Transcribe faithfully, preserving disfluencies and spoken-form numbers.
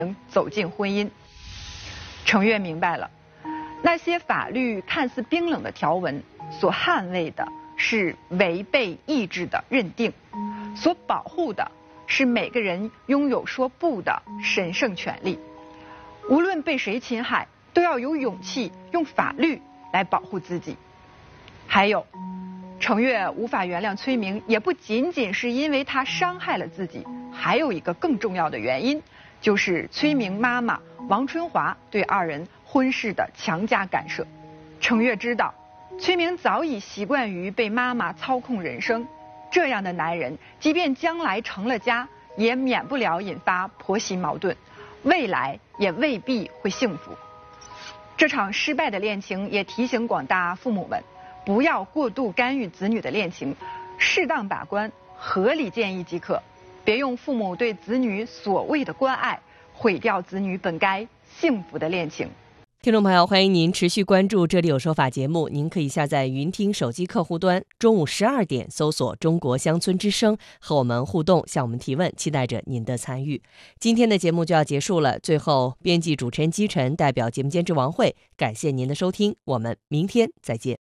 走进婚姻。程越明白了，那些法律看似冰冷的条文，所捍卫的是违背意志的认定，所保护的是每个人拥有说不的神圣权利。无论被谁侵害，都要有勇气用法律来保护自己。还有，程越无法原谅崔明，也不仅仅是因为他伤害了自己，还有一个更重要的原因，就是崔明妈妈王春华对二人婚事的强加干涉。程越知道，崔明早已习惯于被妈妈操控人生，这样的男人，即便将来成了家，也免不了引发婆媳矛盾，未来也未必会幸福。这场失败的恋情也提醒广大父母们，不要过度干预子女的恋情，适当把关，合理建议即可，别用父母对子女所谓的关爱，毁掉子女本该幸福的恋情。 听众朋友，欢迎您持续关注《这里有说法》节目，您可以下载云听手机客户端，中午十二点搜索中国乡村之声，和我们互动，向我们提问，期待着您的参与。今天的节目就要结束了，最后编辑主持人姬晨代表节目监制王慧，感谢您的收听，我们明天再见。